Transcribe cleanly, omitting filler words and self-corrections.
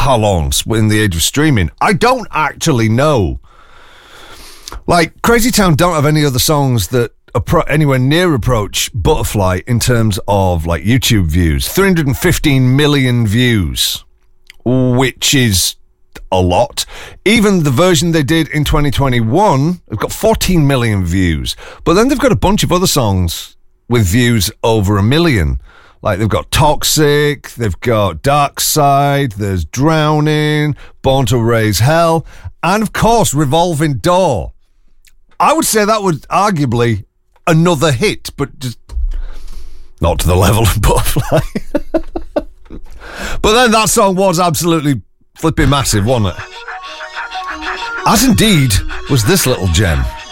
parlance in the age of streaming. I don't actually know. Like, Crazy Town don't have any other songs that anywhere near approach Butterfly in terms of, like, YouTube views. 315 million views, which is a lot. Even the version they did in 2021 have got 14 million views. But then they've got a bunch of other songs with views over 1 million. Like, they've got Toxic, they've got Dark Side, there's Drowning, Born to Raise Hell, and of course, Revolving Door. I would say that was arguably another hit, but just not to the level of Butterfly. But then that song was absolutely flipping massive, wasn't it? As indeed was this little gem.